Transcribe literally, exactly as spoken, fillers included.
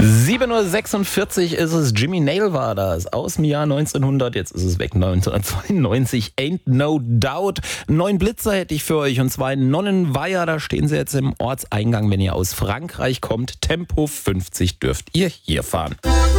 sieben Uhr sechsundvierzig ist es, Jimmy Nail war das, aus dem Jahr neunzehnhundert, jetzt ist es weg, neunzehnhundertzweiundneunzig, Ain't No Doubt. Neun Blitzer hätte ich für euch und zwar in Nonnenweiher, da stehen sie jetzt im Ortseingang, wenn ihr aus Frankreich kommt. Tempo fünfzig dürft ihr hier fahren.